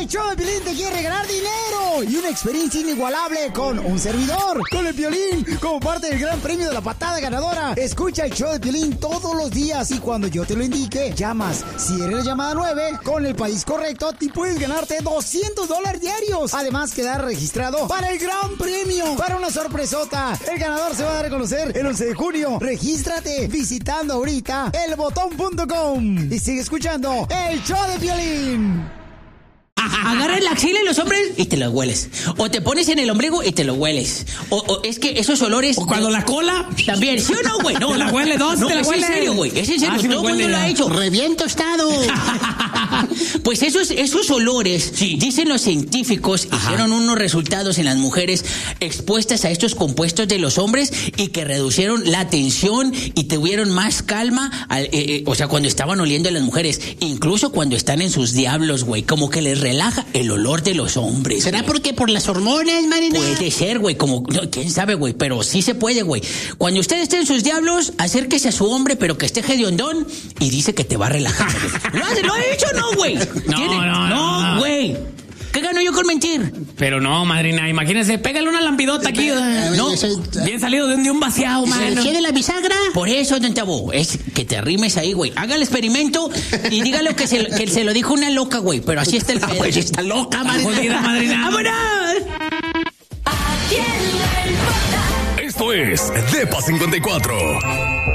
El show de Piolín te quiere ganar dinero y una experiencia inigualable con un servidor, con el Piolín, como parte del gran premio de la patada ganadora. Escucha el show de Piolín todos los días y cuando yo te lo indique, llamas. Si eres la llamada 9, con el país correcto, te puedes ganarte $200 diarios. Además, quedar registrado para el gran premio, para una sorpresota. El ganador se va a dar a conocer el 11 de junio. Regístrate visitando ahorita elbotón.com y sigue escuchando el show de Piolín. Agarras la axila y los hombres y te los hueles. O te pones en el ombligo y te lo hueles. O es que esos olores... O cuando la cola... También, ¿sí o no, güey? No, la huele dos, no, te la huele. Es en serio, güey. Es en serio, sí todo el mundo lo ha hecho. Revién tostado. Pues esos olores, sí, dicen los científicos, hicieron unos resultados en las mujeres expuestas a estos compuestos de los hombres y que reducieron la tensión y tuvieron más calma, o sea, cuando estaban oliendo a las mujeres, incluso cuando están en sus diablos, güey, como que les relaja el olor de los hombres. ¿Será güey? porque por las hormonas, Marina? Puede ser, güey, como, no, quién sabe, güey, pero sí se puede, güey. Cuando usted esté en sus diablos, acérquese a su hombre, pero que esté hediondón y dice que te va a relajar, güey. ¿Lo he hecho o no, güey? No, güey. ¿Qué gano yo con mentir? Pero no, madrina, imagínese, pégale una lampidota aquí. No, bien salido de un vaciado, man. ¿Se quiere la bisagra? Por eso, don Tabo, es que te arrimes ahí, güey. Haga el experimento y dígale que se lo dijo una loca, güey. Pero así está el pedo. Pues está loca, madrina. ¡Vámonos! Esto es Depa 54.